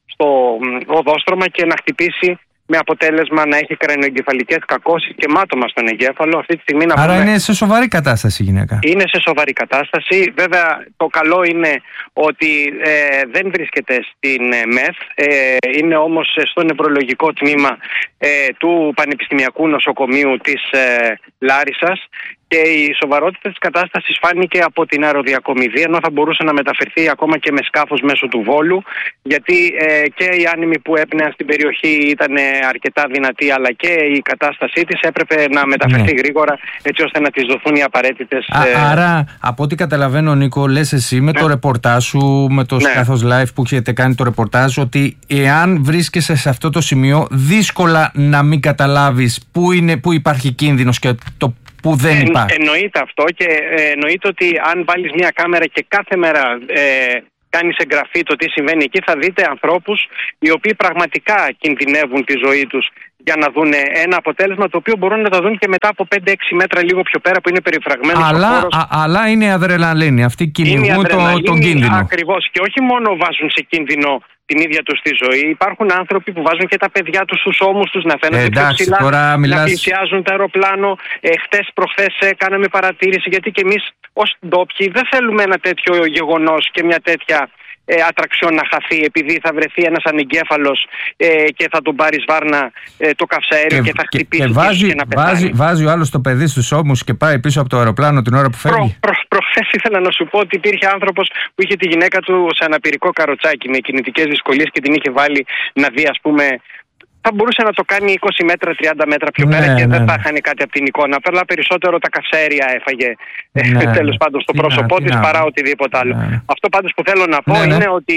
οδόστρωμα και να χτυπήσει, με αποτέλεσμα να έχει κρανιοεγκεφαλικές κακώσεις και μάτωμα στον εγκέφαλο. Αυτή τη στιγμή Άρα είναι σε σοβαρή κατάσταση η γυναίκα. Είναι σε σοβαρή κατάσταση. Βέβαια το καλό είναι ότι δεν βρίσκεται στην ΜΕΘ, είναι όμως στο νευρολογικό τμήμα του Πανεπιστημιακού Νοσοκομείου της Λάρισσας. Και η σοβαρότητα της κατάστασης φάνηκε από την αεροδιακομιδή, ενώ θα μπορούσε να μεταφερθεί ακόμα και με σκάφος μέσω του Βόλου, γιατί και οι άνεμοι που έπνεαν στην περιοχή ήταν αρκετά δυνατοί, αλλά και η κατάστασή της έπρεπε να μεταφερθεί γρήγορα, έτσι ώστε να της δοθούν οι απαραίτητες... Άρα, από ό,τι καταλαβαίνω, Νίκο, λες εσύ με το ρεπορτάζ σου, με το Σκάθος Live που έχετε κάνει το ρεπορτάζ, ότι εάν βρίσκεσαι σε αυτό το σημείο, δύσκολα να μην καταλάβεις πού υπάρχει κίνδυνος και το που δεν υπάρχει. Εννοείται αυτό, και εννοείται ότι αν βάλεις μια κάμερα και κάθε μέρα κάνεις εγγραφή το τι συμβαίνει εκεί, θα δείτε ανθρώπους οι οποίοι πραγματικά κινδυνεύουν τη ζωή τους για να δουν ένα αποτέλεσμα το οποίο μπορούν να τα δουν και μετά από 5-6 μέτρα λίγο πιο πέρα που είναι περιφραγμένος ο χώρος. Αλλά είναι αδρεναλίνη, αυτοί κυνηγούν τον κίνδυνο. Ακριβώς, και όχι μόνο βάζουν σε κίνδυνο την ίδια τους τη ζωή. Υπάρχουν άνθρωποι που βάζουν και τα παιδιά τους στους ώμους τους, να φαίνονται πιο ψηλά, να πλησιάζουν το αεροπλάνο. Προχθές κάναμε παρατήρηση, γιατί και εμείς ως ντόπιοι δεν θέλουμε ένα τέτοιο γεγονός και μια τέτοια ατραξιόν να χαθεί, επειδή θα βρεθεί ένας ανεγκέφαλος και θα τον πάρει βάρνα το καυσαέριο και θα χτυπήσει και να πεθάνει. Βάζει ο άλλος το παιδί στους ώμους και πάει πίσω από το αεροπλάνο την ώρα που φεύγει. Προχθές ήθελα να σου πω ότι υπήρχε άνθρωπος που είχε τη γυναίκα του σε αναπηρικό καροτσάκι με κινητικές δυσκολίες και την είχε βάλει να δει, ας πούμε, θα μπορούσε να το κάνει 20 μέτρα, 30 μέτρα πιο πέρα και δεν θα χάνει κάτι από την εικόνα. Απλά περισσότερο τα καυσαέρια έφαγε τέλος πάντων στο πρόσωπό της παρά οτιδήποτε άλλο. Αυτό πάντως που θέλω να πω είναι ότι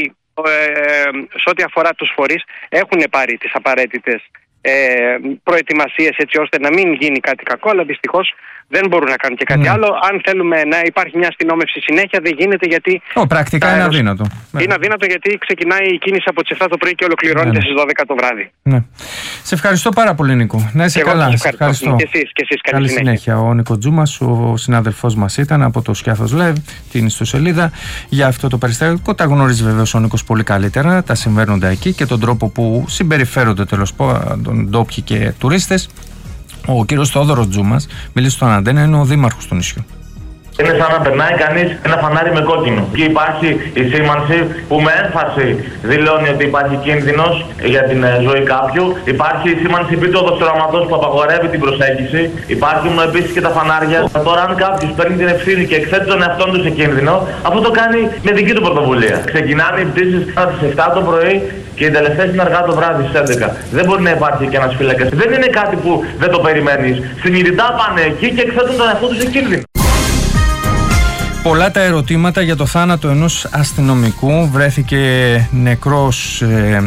σε ό,τι αφορά τους φορείς έχουν πάρει τις απαραίτητες προετοιμασίες έτσι ώστε να μην γίνει κάτι κακό, αλλά δυστυχώς δεν μπορούν να κάνουν και κάτι άλλο. Αν θέλουμε να υπάρχει μια αστυνόμευση συνέχεια, δεν γίνεται γιατί. Πρακτικά είναι αδύνατο. Είναι αδύνατο γιατί ξεκινάει η κίνηση από τις 7 το πρωί και ολοκληρώνεται στις 12 το βράδυ. Ναι. Σε ευχαριστώ πάρα πολύ, Νίκο. Να είσαι καλά. Σε ευχαριστώ. Και εσείς, καλή συνέχεια. Ο Νίκο Τζούμας, ο συνάδελφός μας ήταν από το Σκιάθος Live, την ιστοσελίδα για αυτό το περιστατικό. Τα γνωρίζει βεβαίως ο Νίκος πολύ καλύτερα, τα συμβαίνοντα εκεί και τον τρόπο που συμπεριφέρονται τέλος πάντων ντόπιοι και τουρίστες. Ο κύριος Θόδωρος Τζούμας, μίλησε στον Αντένα, είναι ο δήμαρχος του νησιού. Είναι σαν να περνάει κανείς ένα φανάρι με κόκκινο. Και υπάρχει η σήμανση που με έμφαση δηλώνει ότι υπάρχει κίνδυνος για την ζωή κάποιου. Υπάρχει η σήμανση πίσω του οράματος που απαγορεύει την προσέγγιση. Υπάρχουν επίσης και τα φανάρια. Τώρα, αν κάποιος παίρνει την ευθύνη και εκθέτει τον εαυτόν του σε κίνδυνο, αυτό το κάνει με δική του πρωτοβουλία. Ξεκινάνε οι πτήσεις στις 7 το πρωί και οι τελευταίες είναι αργά το βράδυ στις 11. Δεν μπορεί να υπάρχει και ένας φύλακας. Δεν είναι κάτι που δεν το περιμένεις. Συνειδητά πάνε εκεί και εκθέτουν τον εαυτό του σε κίνδυνο. Πολλά τα ερωτήματα για το θάνατο ενός αστυνομικού. Βρέθηκε νεκρός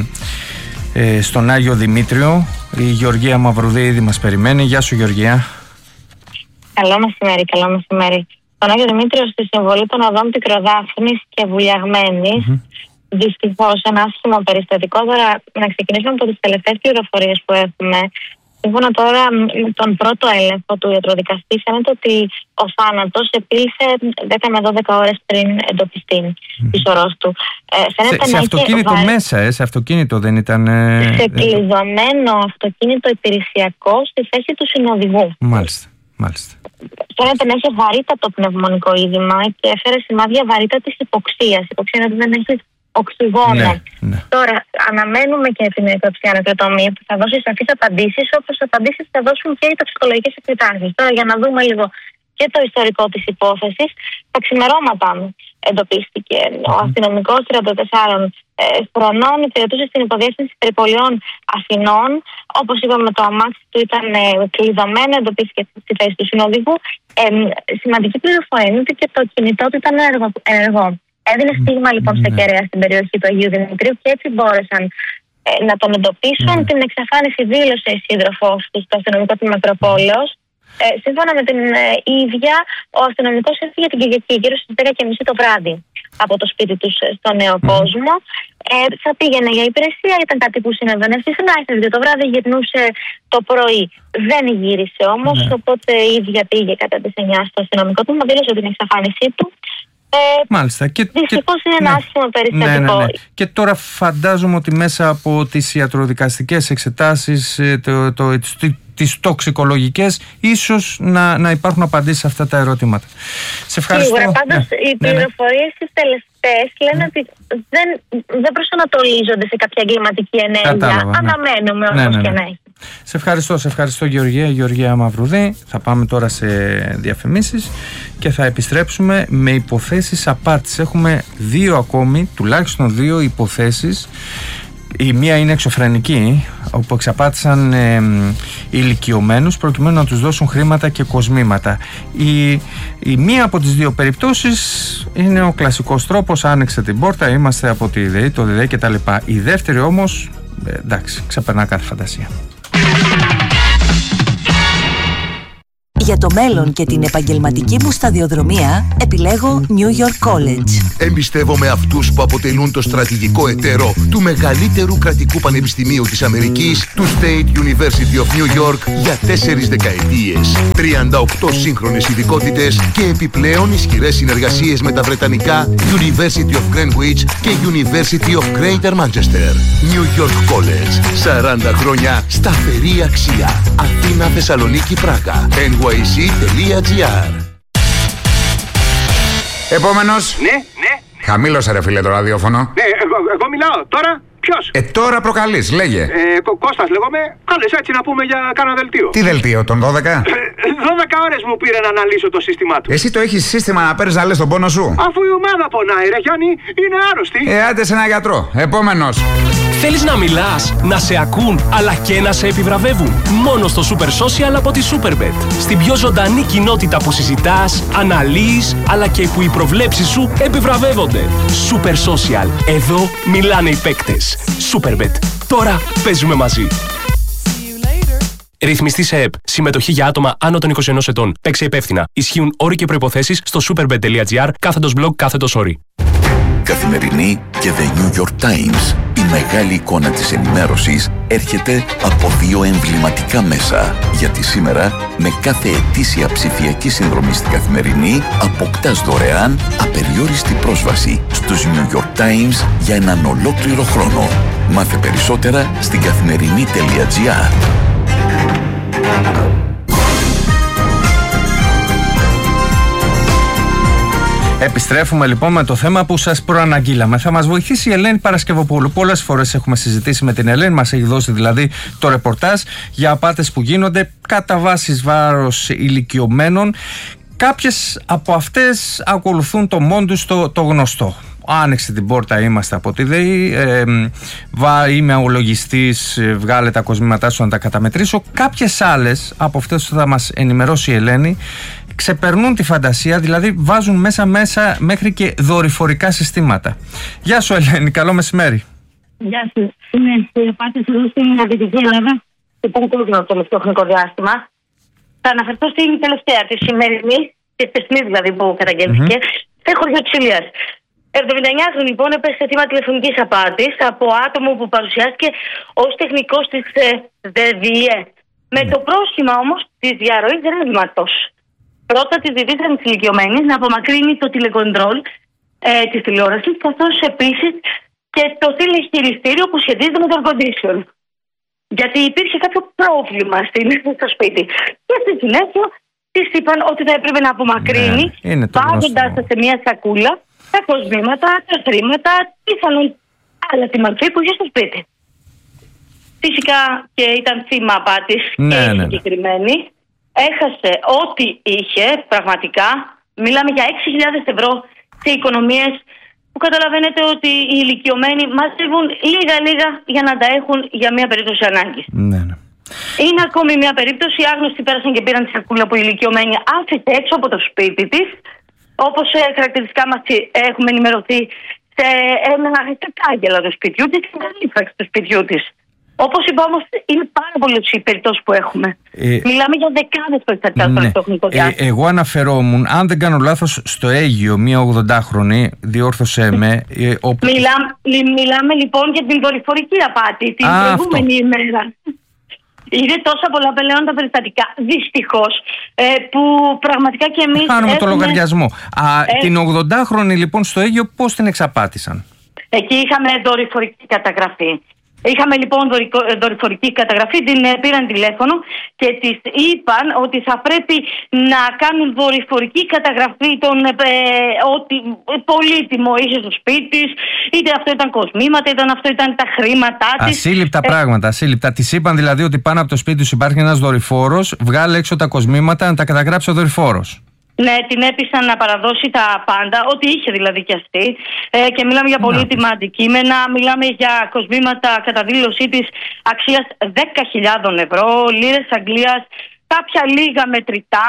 στον Άγιο Δημήτριο. Η Γεωργία Μαυρουδή ήδη μας περιμένει. Γεια σου, Γεωργία. Καλό μεσημέρι. Στον Άγιο Δημήτριο, στη συμβολή των οδών Πικροδάφνης και Βουλιαγμένης, δυστυχώς ένα άσχημο περιστατικό. Τώρα να ξεκινήσουμε από τις τελευταίες πληροφορίες που έχουμε. Σύμφωνα τώρα με τον πρώτο έλεγχο του ιατροδικαστή, φαίνεται ότι ο θάνατος επήλθε 10 με 12 ώρες πριν εντοπιστεί της ορός του. Σε αυτοκίνητο μέσα, σε αυτοκίνητο δεν ήταν. Σε κλειδωμένο αυτοκίνητο υπηρεσιακό στη θέση του συνοδηγού. Μάλιστα. Φαίνεται να έχει βαρύτατο πνευμονικό είδημα και έφερε σημάδια βαρύτατης υποξίας. Υποξία είναι ότι δεν έχει οξυγόνο. Ναι. Τώρα, αναμένουμε και την νεκροψία νεκροτομία που θα δώσει σαφείς απαντήσεις, όπως απαντήσεις θα δώσουν και οι τοξικολογικές εξετάσεις. Τώρα, για να δούμε λίγο και το ιστορικό της υπόθεσης, τα ξημερώματα εντοπίστηκε. Ο αστυνομικός 34 χρονών υπηρετούσε στην υποδιεύθυνση περιπολιών Αθηνών. Όπως είπαμε, το αμάξι του ήταν κλειδωμένο, εντοπίστηκε στη θέση του συνοδηγού. Σημαντική πληροφορία είναι ότι και το κινητό του ήταν ενεργό. Έδινε στίγμα λοιπόν στα κεραία στην περιοχή του Αγίου Δημητρίου και έτσι μπόρεσαν να τον εντοπίσουν. Την εξαφάνιση δήλωσε η σύντροφός του στο αστυνομικό του Μετροπόλεως. Σύμφωνα με την ίδια, ο αστυνομικός έφυγε την Κυριακή γύρω στις 10:30 το βράδυ από το σπίτι του στο Νέο Κόσμο. Θα πήγαινε για υπηρεσία, ήταν κάτι που συνέβαινε συχνά. Έφευγε το βράδυ, γυρνούσε το πρωί. Δεν γύρισε όμως, οπότε η ίδια πήγε κατά τις 9 στο αστυνομικό του, δήλωσε την εξαφάνισή του. Μάλιστα. Δυστυχώς είναι ένα άσχημο περιστατικό. Ναι. Και τώρα φαντάζομαι ότι μέσα από τις ιατροδικαστικές εξετάσεις, τις τοξικολογικές, ίσως να υπάρχουν απαντήσεις σε αυτά τα ερωτήματα. Σε ευχαριστώ. Σίγουρα, πάντως οι πληροφορίες τις τελευταίες λένε ότι δεν προσανατολίζονται σε κάποια εγκληματική ενέργεια. Αναμένουμε όμως και να έχει. Σε ευχαριστώ Γεωργία. Γεωργία Μαυρουδή. Θα πάμε τώρα σε διαφημίσεις και θα επιστρέψουμε με υποθέσεις απάτης. Έχουμε τουλάχιστον δύο υποθέσεις. Η μία είναι εξωφρενική, όπου εξαπάτησαν ηλικιωμένους προκειμένου να τους δώσουν χρήματα και κοσμήματα. Η μία από τις δύο περιπτώσεις είναι ο κλασικός τρόπος, άνοιξε την πόρτα, είμαστε από τη ΔΕΗ, το ΔΕΗ κτλ. Η δεύτερη όμως, εντάξει, ξεπερνά κάθε φαντασία. Για το μέλλον και την επαγγελματική μου σταδιοδρομία επιλέγω New York College. Εμπιστεύομαι αυτούς που αποτελούν το στρατηγικό εταίρο του μεγαλύτερου κρατικού πανεπιστημίου της Αμερικής, του State University of New York, για 4 δεκαετίες. 38 σύγχρονες ειδικότητες και επιπλέον ισχυρές συνεργασίες με τα βρετανικά University of Greenwich και University of Greater Manchester. New York College. 40 χρόνια σταθερή αξία. Αθήνα, Θεσσαλονίκη, Πράγα. NYC.gr. Επόμενος. Ναι. Χαμήλωσε ρε φίλε το ραδιόφωνο. Ναι, εγώ μιλάω. Τώρα ποιος? Τώρα προκαλείς, λέγε. Κώστας λέγομαι. Κάλες έτσι να πούμε για κάνα δελτίο. Τι δελτίο, τον 12? 12 ώρες μου πήρε να αναλύσω το σύστημά του. Εσύ το έχεις σύστημα να παίρνεις να λες τον πόνο σου? Αφού η ομάδα πονάει ρε Γιάννη, είναι άρρωστη. Άντε σε ένα γιατρό. Επόμενος. Θέλεις να μιλάς, να σε ακούν, αλλά και να σε επιβραβεύουν? Μόνο στο Super Social από τη Superbet. Στην πιο ζωντανή κοινότητα που συζητάς, αναλύεις, αλλά και που οι προβλέψεις σου επιβραβεύονται. Super Social. Εδώ μιλάνε οι παίκτες. Superbet. Τώρα παίζουμε μαζί. Ρυθμιστή σε ΕΠ. Συμμετοχή για άτομα άνω των 21 ετών. Παίξε υπεύθυνα. Ισχύουν όροι και προϋποθέσεις στο superbet.gr/blog/όροι. Καθημερινή και The New York Times. Η μεγάλη εικόνα της ενημέρωσης έρχεται από δύο εμβληματικά μέσα. Γιατί σήμερα, με κάθε ετήσια ψηφιακή συνδρομή στην Καθημερινή, αποκτάς δωρεάν απεριόριστη πρόσβαση στους New York Times για έναν ολόκληρο χρόνο. Μάθε περισσότερα στην καθημερινή.gr. Επιστρέφουμε λοιπόν με το θέμα που σας προαναγγείλαμε. Θα μας βοηθήσει η Ελένη Παρασκευοπούλου. Πολλές φορές έχουμε συζητήσει με την Ελένη, μας έχει δώσει δηλαδή το ρεπορτάζ για απάτες που γίνονται κατά βάσης βάρος ηλικιωμένων. Κάποιες από αυτές ακολουθούν το μόντους το γνωστό. Άνοιξε την πόρτα, είμαστε από τη ΔΕΗ, είμαι ο λογιστής, βγάλε τα κοσμήματά σου να τα καταμετρήσω. Κάποιες άλλες από αυτές που θα μας ενημερώσει η Ελένη ξεπερνούν τη φαντασία, δηλαδή βάζουν μέσα μέχρι και δορυφορικά συστήματα. Γεια σου Ελένη, καλό μεσημέρι. Γεια σου. Είναι η απάτη εδώ στην Δυτική Ελλάδα στον κόσμο το τελευταίο χρονικό διάστημα. Θα αναφερθώ στην τελευταία, τη σημερινή, τη χθεσινή δηλαδή που καταγγέλθηκε, σε χωριό της Ηλίας. 79χρονη λοιπόν έπεσε θύμα τηλεφωνικής απάτης από άτομο που παρουσιάστηκε ως τεχνικός της ΔΔΕ. Με το πρόσχημα όμως της διαρροής ρεύματος. Πρώτα της ζητήσαν τις ηλικιωμένες να απομακρύνει το τηλεκοντρόλ της τηλεόρασης, καθώς επίσης και το τηλεχειριστήριο που σχετίζεται με το air condition. Γιατί υπήρχε κάποιο πρόβλημα στο σπίτι. Και στη συνέχεια της είπαν ότι θα έπρεπε να απομακρύνει, βάζοντας σε μια σακούλα τα κοσμήματα, τα χρήματα, πιθανόν άλλα τη μορφή που είχε στο σπίτι. Φυσικά και ήταν θύμα απάτης και συγκεκριμένη. Έχασε ό,τι είχε πραγματικά. Μιλάμε για 6.000 ευρώ σε οικονομίες που καταλαβαίνετε ότι οι ηλικιωμένοι μαζεύουν λίγα-λίγα για να τα έχουν για μια περίπτωση ανάγκης. Είναι ακόμη μια περίπτωση. Οι άγνωστοι πέρασαν και πήραν τη σακούλα που η ηλικιωμένη άφησε έξω από το σπίτι της. Όπως χαρακτηριστικά μας έχουμε ενημερωθεί, σε ένα κατάγγελα του σπιτιού της και μια ύφραξη του σπιτιού της. Όπως είπα όμως, είναι πάρα πολλές οι περιπτώσεις που έχουμε. Μιλάμε για δεκάδες περιστατικά στο τεχνικό διάστημα. Εγώ αναφερόμουν, αν δεν κάνω λάθος, στο Αίγυο, μία 80χρονη, διόρθωσέ με. Μιλάμε λοιπόν για την δορυφορική απάτη την προηγούμενη ημέρα. Είναι τόσα πολλά πλέον τα περιστατικά, δυστυχώς, που πραγματικά και εμείς. Χάνουμε το λογαριασμό. Την 80χρονη λοιπόν στο Αίγυο, πώς την εξαπάτησαν? Εκεί είχαμε δορυφορική καταγραφή. Είχαμε λοιπόν δορυφορική καταγραφή, την πήραν τηλέφωνο και της είπαν ότι θα πρέπει να κάνουν δορυφορική καταγραφή των ότι πολύτιμο είχε στο σπίτι της, είτε αυτό ήταν κοσμήματα, είτε αυτό ήταν τα χρήματά της. Ασύλληπτα πράγματα, ασύλληπτα. Της είπαν δηλαδή ότι πάνω από το σπίτι τους υπάρχει ένας δορυφόρος, βγάλε έξω τα κοσμήματα να τα καταγράψει ο δορυφόρος. Ναι, την έπεισαν να παραδώσει τα πάντα, ό,τι είχε δηλαδή και αυτή. Και μιλάμε για πολύτιμα αντικείμενα, μιλάμε για κοσμήματα κατά δήλωσή της αξίας 10.000 ευρώ, λίρες Αγγλίας, κάποια λίγα μετρητά.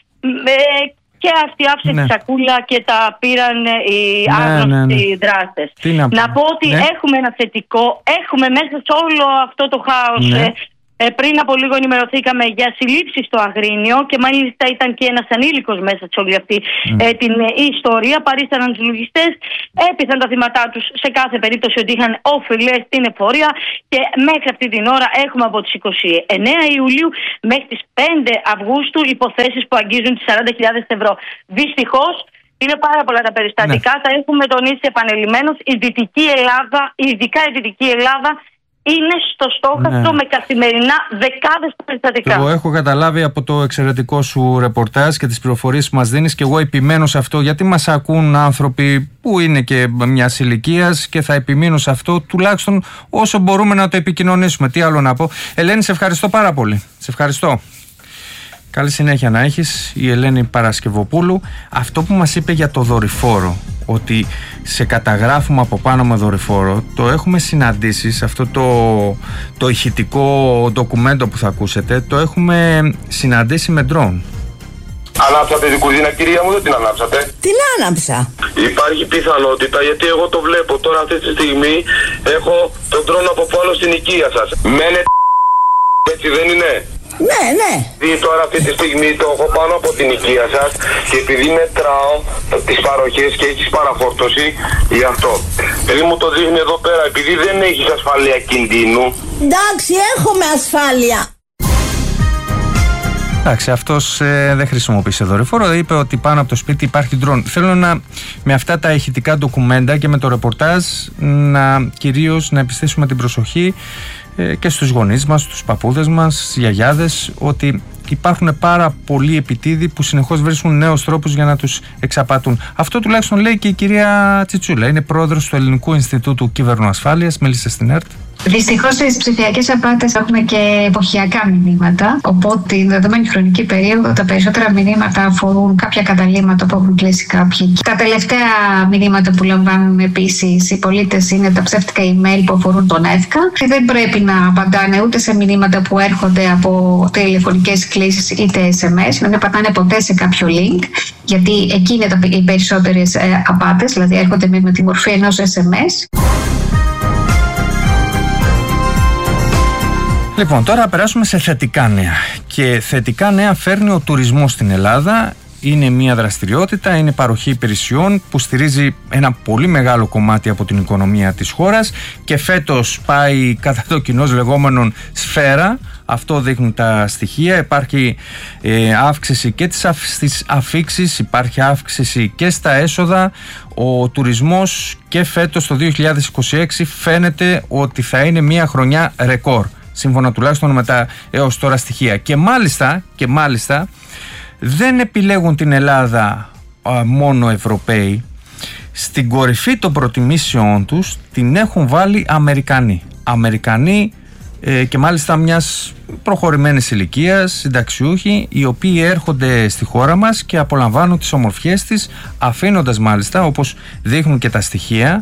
Και αυτή άφησε τη σακούλα και τα πήραν οι άγνωστοι δράστες. Να πω ότι έχουμε ένα θετικό, έχουμε μέσα σε όλο αυτό το χάος. Πριν από λίγο ενημερωθήκαμε για συλλήψεις στο Αγρίνιο και μάλιστα ήταν και ένας ανήλικος μέσα σε όλη αυτή την ιστορία. Παρίσταναν τους λογιστές, έπειθαν τα θύματά τους σε κάθε περίπτωση ότι είχαν οφειλές στην εφορία και μέχρι αυτή την ώρα έχουμε από τις 29 Ιουλίου μέχρι τις 5 Αυγούστου υποθέσεις που αγγίζουν τις 40.000 ευρώ. Δυστυχώς είναι πάρα πολλά τα περιστατικά, τα έχουμε τονίσει επανελειμμένως. Η Δυτική Ελλάδα, ειδικά η Δυτική Ελλάδα, είναι στο στόχαστρο με καθημερινά δεκάδες περιστατικά. Το έχω καταλάβει από το εξαιρετικό σου ρεπορτάζ και τις πληροφορίες που μας δίνεις και εγώ επιμένω σε αυτό, γιατί μας ακούν άνθρωποι που είναι και μιας ηλικίας και θα επιμείνω σε αυτό τουλάχιστον όσο μπορούμε να το επικοινωνήσουμε. Τι άλλο να πω. Ελένη, σε ευχαριστώ πάρα πολύ. Σε ευχαριστώ. Καλή συνέχεια να έχεις. Η Ελένη Παρασκευοπούλου. Αυτό που μας είπε για το δορυφόρο, ότι σε καταγράφουμε από πάνω με δορυφόρο, το έχουμε συναντήσει σε αυτό το ηχητικό ντοκουμέντο που θα ακούσετε, το έχουμε συναντήσει με ντρόν. Ανάψατε την κουζίνα, κυρία μου, δεν την ανάψατε? Την άναψα. Υπάρχει πιθανότητα, γιατί εγώ το βλέπω τώρα αυτή τη στιγμή, έχω τον ντρόν από πάνω στην οικία σας. Μένετε, έτσι δεν είναι? Ναι, ναι. Τώρα αυτή τη στιγμή το έχω πάνω από την οικία σας και επειδή μετράω τις παροχές και έχεις παραφόρτωση, γι' αυτό. Επειδή μου το δείχνει εδώ πέρα, επειδή δεν έχεις ασφάλεια κινδύνου. Εντάξει, έχουμε ασφάλεια. Εντάξει, αυτός δεν χρησιμοποίησε δορυφόρο, είπε ότι πάνω από το σπίτι υπάρχει ντρόν. Θέλω με αυτά τα ηχητικά ντοκουμέντα και με το ρεπορτάζ κυρίως να επιστήσουμε την προσοχή και στους γονείς μας, στους παππούδες μας, στις γιαγιάδες, ότι υπάρχουν πάρα πολλοί επιτίδοι που συνεχώς βρίσκουν νέους τρόπους για να τους εξαπατούν. Αυτό τουλάχιστον λέει και η κυρία Τσιτσούλα, είναι πρόεδρος του Ελληνικού Ινστιτούτου Κυβερνοασφάλειας, μίλησε στην ΕΡΤ. Δυστυχώς στις ψηφιακές απάτες έχουμε και εποχιακά μηνύματα, οπότε την δεδομένη χρονική περίοδο τα περισσότερα μηνύματα αφορούν κάποια καταλήμματα που έχουν κλείσει κάποιοι. Τα τελευταία μηνύματα που λαμβάνουν επίσης οι πολίτες είναι τα ψεύτικα email που αφορούν τον ΕΦΚΑ. Δεν πρέπει να απαντάνε ούτε σε μηνύματα που έρχονται από τηλεφωνικές κλήσεις είτε SMS, να μην πατάνε ποτέ σε κάποιο link, γιατί εκεί είναι οι περισσότερες απάτες, δηλαδή έρχονται με τη μορφή ενός SMS. Λοιπόν, τώρα θα περάσουμε σε θετικά νέα. Και θετικά νέα φέρνει ο τουρισμός στην Ελλάδα. Είναι μια δραστηριότητα, είναι παροχή υπηρεσιών που στηρίζει ένα πολύ μεγάλο κομμάτι από την οικονομία της χώρας και φέτος πάει κατά το κοινώς λεγόμενον σφαίρα. Αυτό δείχνουν τα στοιχεία. Υπάρχει αύξηση και στις αφίξεις, υπάρχει αύξηση και στα έσοδα. Ο τουρισμός και φέτος το 2026 φαίνεται ότι θα είναι μια χρονιά ρεκόρ, σύμφωνα τουλάχιστον με τα έως τώρα στοιχεία. Και μάλιστα δεν επιλέγουν την Ελλάδα μόνο Ευρωπαίοι. Στην κορυφή των προτιμήσεών τους την έχουν βάλει Αμερικανοί και μάλιστα μιας προχωρημένης ηλικίας, συνταξιούχοι, οι οποίοι έρχονται στη χώρα μας και απολαμβάνουν τις ομορφιές της, αφήνοντας μάλιστα, όπως δείχνουν και τα στοιχεία,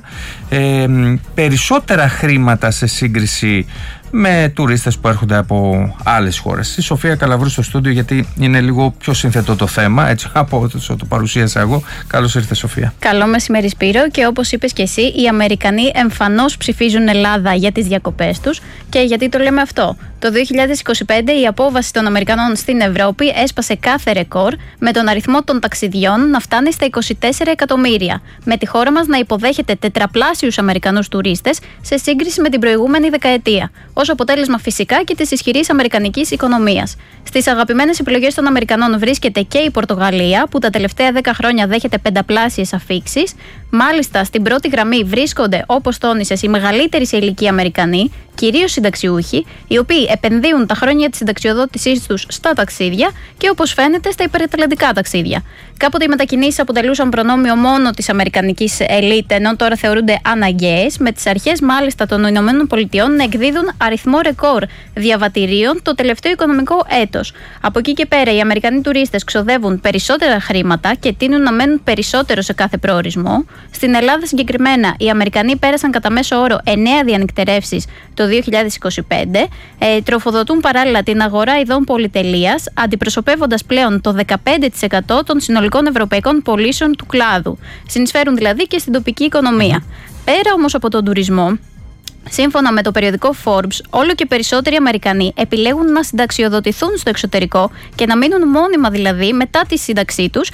περισσότερα χρήματα σε σύγκριση με τουρίστες που έρχονται από άλλες χώρες. Η Σοφία Καλαβρού στο στούντιο, γιατί είναι λίγο πιο σύνθετο το θέμα, έτσι από όσο το παρουσίασα εγώ. Καλώς ήρθες, Σοφία. Καλό μεσημέρι, Σπύρο. Και όπως είπες και εσύ, οι Αμερικανοί εμφανώς ψηφίζουν Ελλάδα για τις διακοπές τους. Και γιατί το λέμε αυτό? Το 2025 η απόβαση των Αμερικανών στην Ευρώπη έσπασε κάθε ρεκόρ, με τον αριθμό των ταξιδιών να φτάνει στα 24 εκατομμύρια, με τη χώρα μας να υποδέχεται τετραπλάσιους Αμερικανούς τουρίστες σε σύγκριση με την προηγούμενη δεκαετία, ως αποτέλεσμα φυσικά και της ισχυρής αμερικανικής οικονομίας. Στις αγαπημένες επιλογές των Αμερικανών βρίσκεται και η Πορτογαλία, που τα τελευταία 10 χρόνια δέχεται πενταπλάσιες αφίξεις. Μάλιστα, στην πρώτη γραμμή βρίσκονται, όπως τόνισες, οι μεγαλύτεροι σε ηλικία Αμερικανοί, κυρίως συνταξιούχοι, οι οποίοι επενδύουν τα χρόνια της συνταξιοδότησής τους στα ταξίδια και, όπως φαίνεται, στα υπερατλαντικά ταξίδια. Κάποτε οι μετακινήσεις αποτελούσαν προνόμιο μόνο της αμερικανικής ελίτ, ενώ τώρα θεωρούνται αναγκαίες, με τις αρχές μάλιστα των ΗΠΑ να εκδίδουν αριθμό ρεκόρ διαβατηρίων το τελευταίο οικονομικό έτος. Από εκεί και πέρα, οι Αμερικανοί τουρίστες ξοδεύουν περισσότερα χρήματα και τείνουν να μένουν περισσότερο σε κάθε προορισμό. Στην Ελλάδα συγκεκριμένα, οι Αμερικανοί πέρασαν κατά μέσο όρο 9 διανυκτερεύσεις το 2025, τροφοδοτούν παράλληλα την αγορά ειδών πολυτελείας, αντιπροσωπεύοντας πλέον το 15% των συνολικών ευρωπαϊκών πωλήσεων του κλάδου. Συνεισφέρουν δηλαδή και στην τοπική οικονομία. Πέρα όμως από τον τουρισμό, σύμφωνα με το περιοδικό Forbes, όλο και περισσότεροι Αμερικανοί επιλέγουν να συνταξιοδοτηθούν στο εξωτερικό και να μείνουν μόνιμα δηλαδή μετά τη σύνταξή τους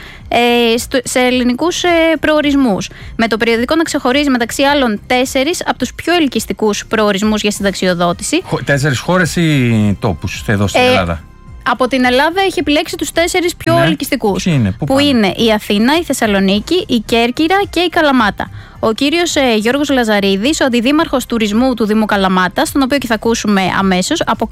σε ελληνικούς προορισμούς. Με το περιοδικό να ξεχωρίζει μεταξύ άλλων 4 από τους πιο ελκυστικούς προορισμούς για συνταξιοδότηση. 4 χώρες ή τόπους εδώ στην Ελλάδα? Από την Ελλάδα έχει επιλέξει τους 4 πιο ελκυστικούς. Που είναι η Αθήνα, η Θεσσαλονίκη, η Κέρκυρα και η Καλαμάτα. Ο κύριος Γιώργος Λαζαρίδης, ο αντιδήμαρχος τουρισμού του Δήμου Καλαμάτας, τον οποίο και θα ακούσουμε αμέσως,